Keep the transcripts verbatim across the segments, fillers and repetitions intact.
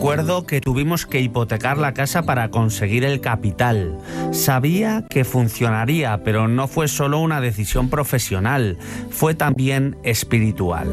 Recuerdo que tuvimos que hipotecar la casa para conseguir el capital. Sabía que funcionaría, pero no fue solo una decisión profesional, fue también espiritual.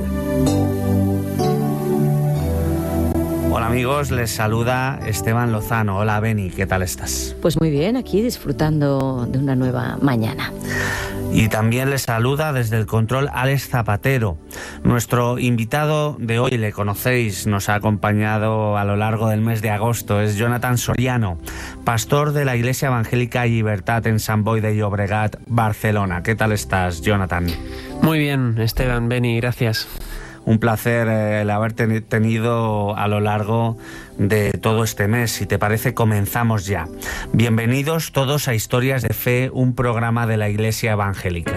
Hola amigos, les saluda Esteban Lozano. Hola Beni, ¿qué tal estás? Pues muy bien, aquí disfrutando de una nueva mañana. Y también les saluda desde el control Alex Zapatero. Nuestro invitado de hoy, le conocéis, nos ha acompañado a lo largo del mes de agosto, es Jonathan Soriano, pastor de la Iglesia Evangélica Llibertat en Sant Boi de Llobregat, Barcelona. ¿Qué tal estás, Jonathan? Muy bien, Esteban, Beni, gracias. Un placer eh, el haber ten- tenido a lo largo de todo este mes. Si te parece, comenzamos ya. Bienvenidos todos a Historias de Fe, un programa de la Iglesia Evangélica.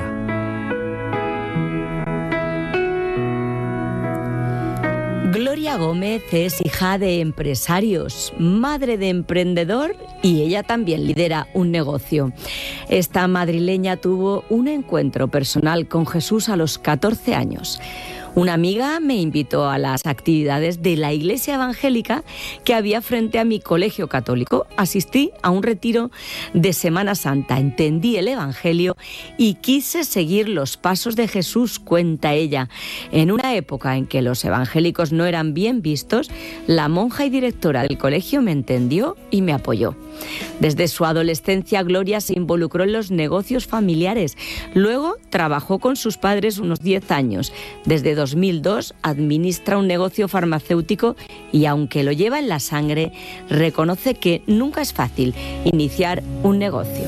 Gloria Gómez es hija de empresarios, madre de emprendedor y ella también lidera un negocio. Esta madrileña tuvo un encuentro personal con Jesús a los catorce años. Una amiga me invitó a las actividades de la iglesia evangélica que había frente a mi colegio católico. Asistí a un retiro de Semana Santa, entendí el evangelio y quise seguir los pasos de Jesús, cuenta ella. En una época en que los evangélicos no eran bien vistos, la monja y directora del colegio me entendió y me apoyó. Desde su adolescencia, Gloria se involucró en los negocios familiares. Luego trabajó con sus padres unos diez años. Desde dos mil dos administra un negocio farmacéutico y, aunque lo lleva en la sangre, reconoce que nunca es fácil iniciar un negocio.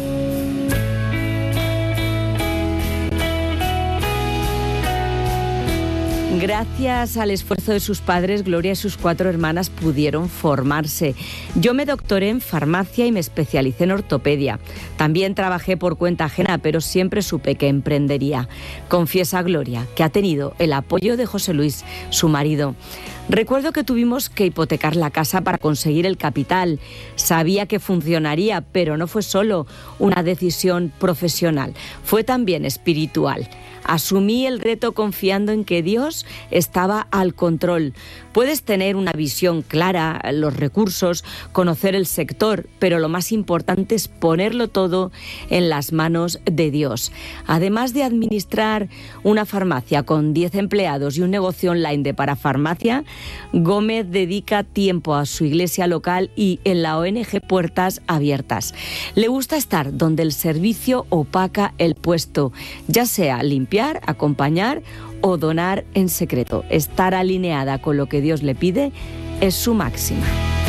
Gracias al esfuerzo de sus padres, Gloria y sus cuatro hermanas pudieron formarse. Yo me doctoré en farmacia y me especialicé en ortopedia. También trabajé por cuenta ajena, pero siempre supe que emprendería. Confiesa Gloria que ha tenido el apoyo de José Luis, su marido. Recuerdo que tuvimos que hipotecar la casa para conseguir el capital. Sabía que funcionaría, pero no fue solo una decisión profesional, fue también espiritual. Asumí el reto confiando en que Dios estaba al control. Puedes tener una visión clara, los recursos, conocer el sector, pero lo más importante es ponerlo todo en las manos de Dios. Además de administrar una farmacia con diez empleados y un negocio online de parafarmacia, Gómez dedica tiempo a su iglesia local y en la O N G Puertas Abiertas. Le gusta estar donde el servicio opaca el puesto, ya sea limpiar, acompañar o donar en secreto. Estar alineada con lo que Dios le pide es su máxima.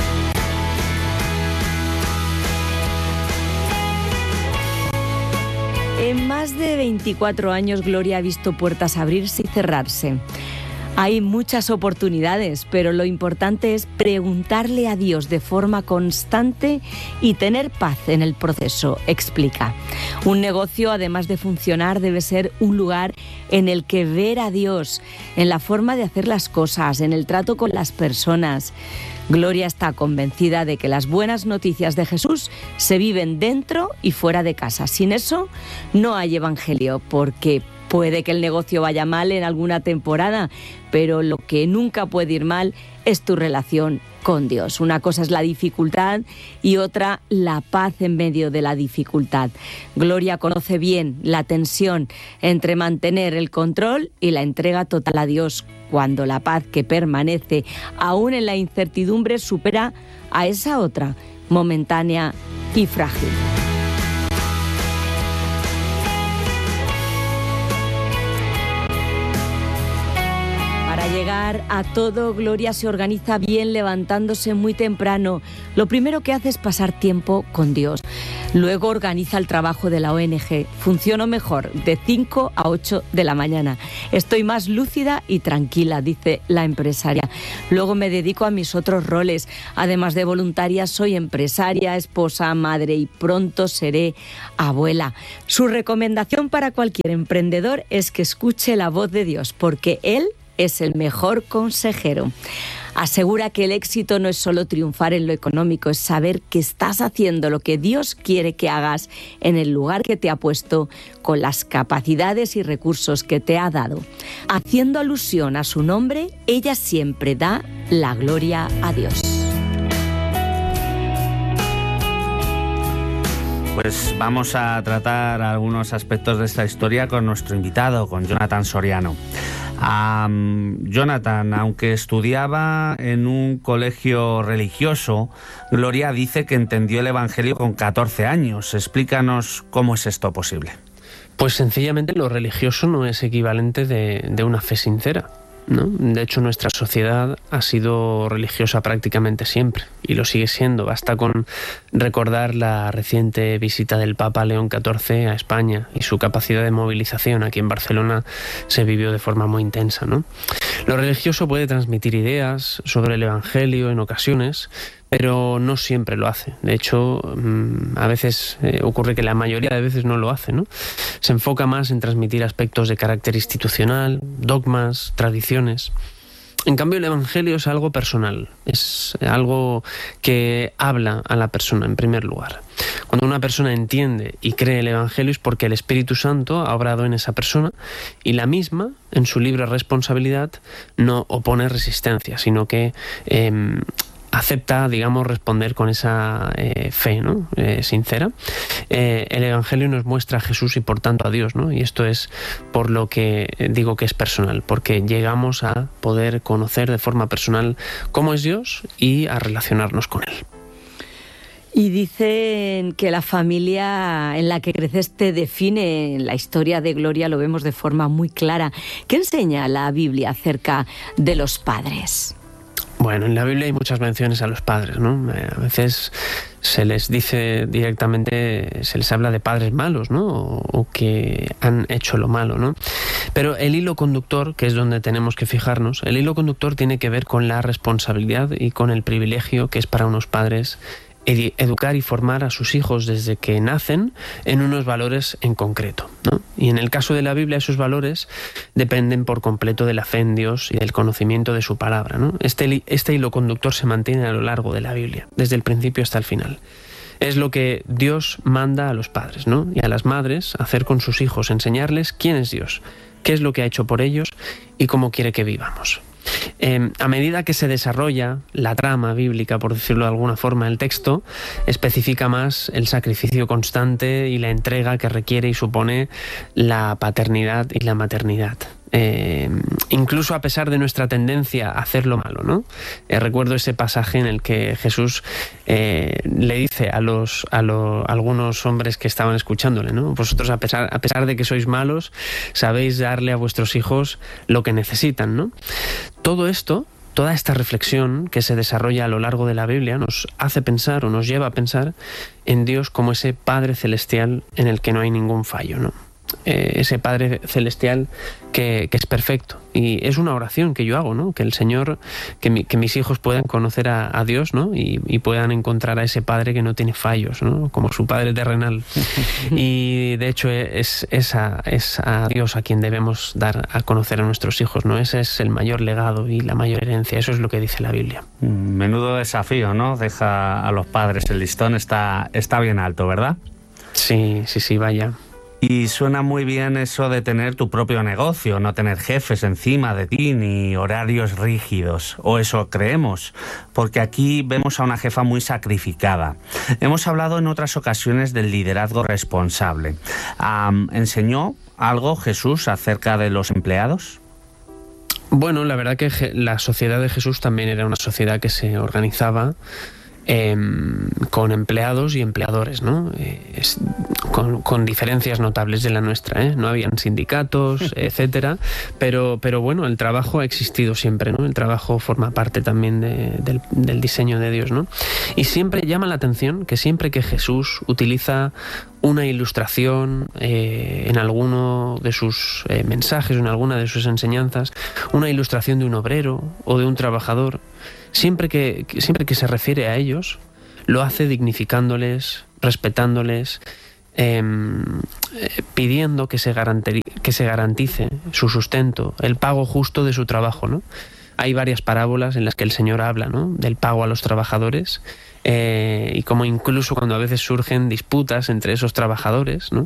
En más de veinticuatro años, Gloria ha visto puertas abrirse y cerrarse. Hay muchas oportunidades, pero lo importante es preguntarle a Dios de forma constante y tener paz en el proceso, explica. Un negocio, además de funcionar, debe ser un lugar en el que ver a Dios, en la forma de hacer las cosas, en el trato con las personas. Gloria está convencida de que las buenas noticias de Jesús se viven dentro y fuera de casa. Sin eso no hay evangelio, porque puede que el negocio vaya mal en alguna temporada, pero lo que nunca puede ir mal es tu relación con Dios. Una cosa es la dificultad y otra la paz en medio de la dificultad. Gloria conoce bien la tensión entre mantener el control y la entrega total a Dios, cuando la paz que permanece aún en la incertidumbre supera a esa otra, momentánea y frágil. Para llegar a todo, Gloria se organiza bien levantándose muy temprano. Lo primero que hace es pasar tiempo con Dios. Luego organiza el trabajo de la O N G. Funciono mejor de cinco a ocho de la mañana. Estoy más lúcida y tranquila, dice la empresaria. Luego me dedico a mis otros roles. Además de voluntaria, soy empresaria, esposa, madre y pronto seré abuela. Su recomendación para cualquier emprendedor es que escuche la voz de Dios, porque Él es el mejor consejero. Asegura que el éxito no es solo triunfar en lo económico, es saber que estás haciendo lo que Dios quiere que hagas en el lugar que te ha puesto, con las capacidades y recursos que te ha dado. Haciendo alusión a su nombre, ella siempre da la gloria a Dios. Pues vamos a tratar algunos aspectos de esta historia con nuestro invitado, con Jonathan Soriano. Um, Jonathan, aunque estudiaba en un colegio religioso, Gloria dice que entendió el Evangelio con catorce años. Explícanos cómo es esto posible. Pues sencillamente lo religioso no es equivalente de, de una fe sincera, ¿no? De hecho, nuestra sociedad ha sido religiosa prácticamente siempre y lo sigue siendo. Basta con recordar la reciente visita del Papa León catorce a España y su capacidad de movilización aquí en Barcelona se vivió de forma muy intensa, ¿no? Lo religioso puede transmitir ideas sobre el Evangelio en ocasiones, pero no siempre lo hace. De hecho, a veces eh, ocurre que la mayoría de veces no lo hace, ¿no? Se enfoca más en transmitir aspectos de carácter institucional, dogmas, tradiciones. En cambio, el Evangelio es algo personal, es algo que habla a la persona en primer lugar. Cuando una persona entiende y cree el Evangelio es porque el Espíritu Santo ha obrado en esa persona y la misma, en su libre responsabilidad, no opone resistencia, sino que eh, acepta, digamos, responder con esa eh, fe, ¿no? eh, sincera. Eh, el Evangelio nos muestra a Jesús y por tanto a Dios, ¿no? Y esto es por lo que digo que es personal, porque llegamos a poder conocer de forma personal cómo es Dios y a relacionarnos con Él. Y dicen que la familia en la que creces te define. En la historia de Gloria lo vemos de forma muy clara. ¿Qué enseña la Biblia acerca de los padres? Bueno, en la Biblia hay muchas menciones a los padres, ¿no? A veces se les dice directamente, se les habla de padres malos, ¿no? O, o que han hecho lo malo, ¿no? Pero el hilo conductor, que es donde tenemos que fijarnos, el hilo conductor tiene que ver con la responsabilidad y con el privilegio que es para unos padres educar y formar a sus hijos desde que nacen en unos valores en concreto, ¿no? Y en el caso de la Biblia esos valores dependen por completo de la fe en Dios y del conocimiento de su palabra, ¿no? Este, este hilo conductor se mantiene a lo largo de la Biblia, desde el principio hasta el final. Es lo que Dios manda a los padres, ¿no? Y a las madres hacer con sus hijos, enseñarles quién es Dios, qué es lo que ha hecho por ellos y cómo quiere que vivamos. Eh, a medida que se desarrolla la trama bíblica, por decirlo de alguna forma, el texto especifica más el sacrificio constante y la entrega que requiere y supone la paternidad y la maternidad. Eh, incluso a pesar de nuestra tendencia a hacer lo malo, ¿no? Eh, recuerdo ese pasaje en el que Jesús eh, le dice a los a, lo, a algunos hombres que estaban escuchándole, ¿no? Vosotros a pesar, a pesar de que sois malos, sabéis darle a vuestros hijos lo que necesitan, ¿no? Todo esto, toda esta reflexión que se desarrolla a lo largo de la Biblia nos hace pensar o nos lleva a pensar en Dios como ese Padre Celestial en el que no hay ningún fallo, ¿no? Eh, ese Padre Celestial que, que es perfecto. Y es una oración que yo hago, ¿no? Que el Señor, que, mi, que mis hijos puedan conocer a, a Dios, ¿no? Y, y puedan encontrar a ese Padre que no tiene fallos, ¿no? Como su Padre terrenal. Y de hecho es, es, a, es a Dios a quien debemos dar a conocer a nuestros hijos, ¿no? Ese es el mayor legado y la mayor herencia. Eso es lo que dice la Biblia. Menudo desafío, ¿no? Deja a los padres. El listón está, está bien alto, ¿verdad? Sí, sí, sí, vaya. Y suena muy bien eso de tener tu propio negocio, no tener jefes encima de ti ni horarios rígidos, o eso creemos, porque aquí vemos a una jefa muy sacrificada. Hemos hablado en otras ocasiones del liderazgo responsable. Um, ¿Enseñó algo Jesús acerca de los empleados? Bueno, la verdad que la sociedad de Jesús también era una sociedad que se organizaba Eh, con empleados y empleadores, ¿no? Eh, es, con, con diferencias notables de la nuestra, ¿eh? No habían sindicatos, etcétera, pero, pero bueno, el trabajo ha existido siempre, ¿no? El trabajo forma parte también de, del, del diseño de Dios, ¿no? Y siempre llama la atención que siempre que Jesús utiliza una ilustración eh, en alguno de sus eh, mensajes, en alguna de sus enseñanzas, una ilustración de un obrero o de un trabajador, siempre que, siempre que se refiere a ellos, lo hace dignificándoles, respetándoles, eh, pidiendo que se, garanti- que se garantice su sustento, el pago justo de su trabajo, ¿no? Hay varias parábolas en las que el Señor habla, ¿no? Del pago a los trabajadores, eh, y como incluso cuando a veces surgen disputas entre esos trabajadores, ¿no?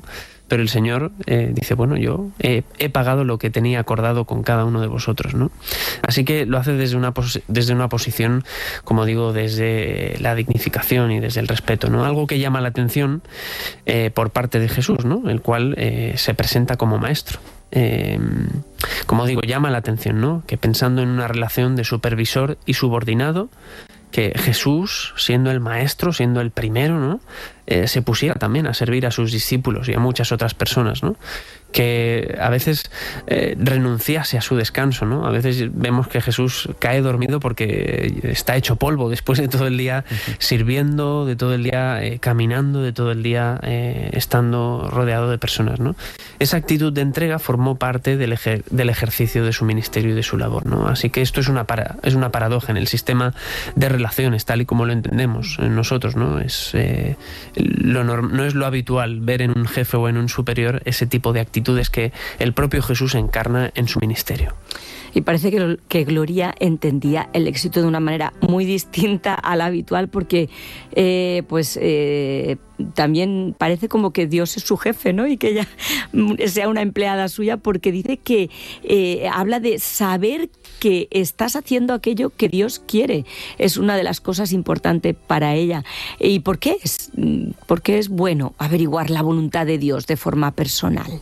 pero el Señor eh, dice, bueno, yo he, he pagado lo que tenía acordado con cada uno de vosotros, ¿no? Así que lo hace desde una, pos- desde una posición, como digo, desde la dignificación y desde el respeto, ¿no? Algo que llama la atención eh, por parte de Jesús, ¿no? El cual eh, se presenta como maestro. Eh, como digo, llama la atención, ¿no? Que pensando en una relación de supervisor y subordinado, que Jesús, siendo el maestro, siendo el primero, ¿no? Eh, se pusiera también a servir a sus discípulos y a muchas otras personas, ¿no? Que a veces eh, renunciase a su descanso, ¿no? A veces vemos que Jesús cae dormido porque está hecho polvo después de todo el día uh-huh. sirviendo, de todo el día eh, caminando, de todo el día eh, estando rodeado de personas, ¿no? Esa actitud de entrega formó parte del, ejer- del ejercicio de su ministerio y de su labor, ¿no? Así que esto es una, para- es una paradoja en el sistema de relaciones, tal y como lo entendemos en nosotros, ¿no? Es, eh, lo norm- no es lo habitual ver en un jefe o en un superior ese tipo de actitud que el propio Jesús encarna en su ministerio. Y parece que, que Gloria entendía el éxito de una manera muy distinta a la habitual, porque eh, pues eh, también parece como que Dios es su jefe, ¿no? Y que ella sea una empleada suya, porque dice que eh, habla de saber que estás haciendo aquello que Dios quiere. Es una de las cosas importantes para ella. ¿Y por qué es, por qué es bueno averiguar la voluntad de Dios de forma personal?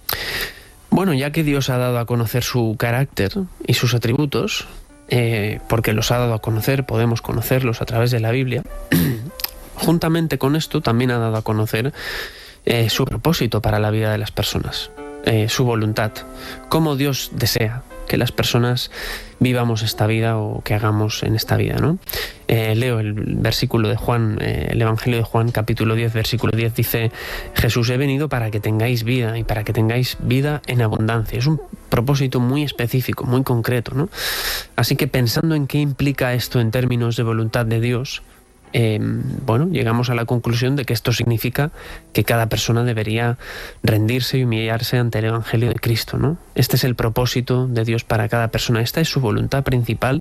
Bueno, ya que Dios ha dado a conocer su carácter y sus atributos, eh, porque los ha dado a conocer, podemos conocerlos a través de la Biblia, juntamente con esto también ha dado a conocer eh, su propósito para la vida de las personas, eh, su voluntad, cómo Dios desea que las personas vivamos esta vida o que hagamos en esta vida, ¿no? Eh, leo el versículo de Juan, eh, el Evangelio de Juan, capítulo diez, versículo diez, dice: Jesús, he venido para que tengáis vida y para que tengáis vida en abundancia. Es un propósito muy específico, muy concreto, ¿no? Así que pensando en qué implica esto en términos de voluntad de Dios, Eh, bueno, llegamos a la conclusión de que esto significa que cada persona debería rendirse y humillarse ante el Evangelio de Cristo, ¿no? Este es el propósito de Dios para cada persona, esta es su voluntad principal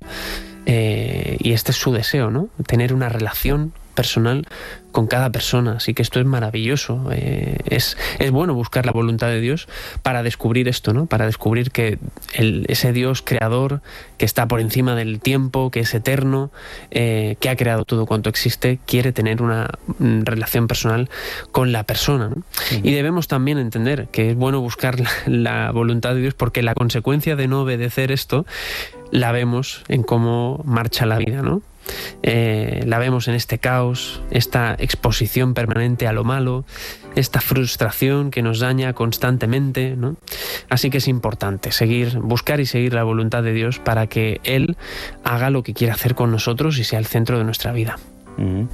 eh, y este es su deseo, ¿no? Tener una relación personal con cada persona, así que esto es maravilloso. Eh, es, es bueno buscar la voluntad de Dios para descubrir esto, ¿no? Para descubrir que el, ese Dios creador que está por encima del tiempo, que es eterno, eh, que ha creado todo cuanto existe, quiere tener una mm, relación personal con la persona, ¿no? Sí. Y debemos también entender que es bueno buscar la, la voluntad de Dios, porque la consecuencia de no obedecer esto la vemos en cómo marcha la vida, ¿no? Eh, la vemos en este caos, esta exposición permanente a lo malo, esta frustración que nos daña constantemente, ¿no? Así que es importante seguir, buscar y seguir la voluntad de Dios para que Él haga lo que quiere hacer con nosotros y sea el centro de nuestra vida. Uh-huh.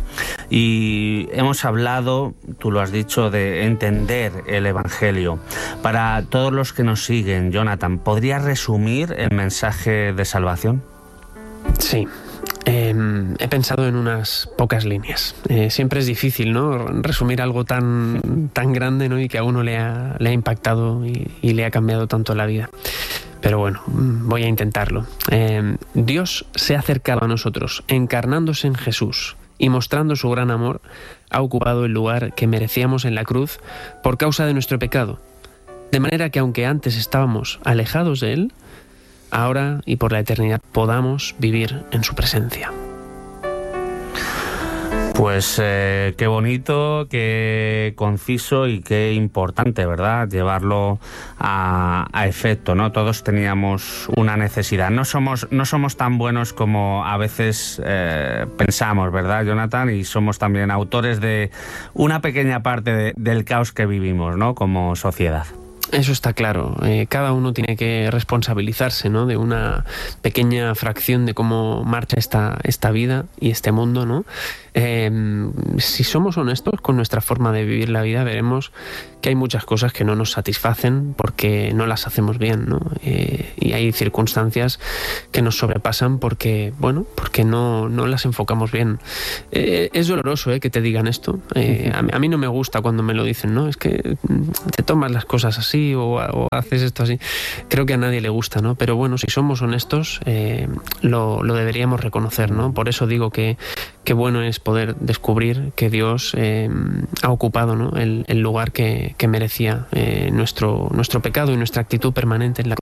Y hemos hablado, tú lo has dicho, de entender el Evangelio. Para todos los que nos siguen, Jonathan, ¿podrías resumir el mensaje de salvación? Sí. Eh, he pensado en unas pocas líneas. Eh, siempre es difícil, ¿no?, resumir algo tan, tan grande, ¿no?, y que a uno le ha, le ha impactado y, y le ha cambiado tanto la vida. Pero bueno, voy a intentarlo. Eh, Dios se ha acercado a nosotros, encarnándose en Jesús y mostrando su gran amor, ha ocupado el lugar que merecíamos en la cruz por causa de nuestro pecado. De manera que aunque antes estábamos alejados de Él, ahora y por la eternidad podamos vivir en su presencia. Pues eh, qué bonito, qué conciso y qué importante, ¿verdad?, llevarlo a, a efecto, ¿no? Todos teníamos una necesidad. No somos, no somos tan buenos como a veces eh, pensamos, ¿verdad, Jonathan? Y somos también autores de una pequeña parte de, del caos que vivimos, ¿no?, como sociedad. Eso está claro. Eh, cada uno tiene que responsabilizarse, ¿no?, de una pequeña fracción de cómo marcha esta, esta vida y este mundo, ¿no? Eh, si somos honestos con nuestra forma de vivir la vida, veremos que hay muchas cosas que no nos satisfacen porque no las hacemos bien, ¿no? Eh, y hay circunstancias que nos sobrepasan porque, bueno, porque no, no las enfocamos bien. Eh, es doloroso, ¿eh?, que te digan esto. Eh, a, a mí no me gusta cuando me lo dicen, ¿no? Es que te tomas las cosas así así o, o haces esto así. Creo que a nadie le gusta, ¿no? Pero bueno, si somos honestos, eh, lo, lo deberíamos reconocer, ¿no? Por eso digo que, que bueno es poder descubrir que Dios eh, ha ocupado, ¿no? el, el lugar que, que merecía eh, nuestro, nuestro pecado y nuestra actitud permanente en la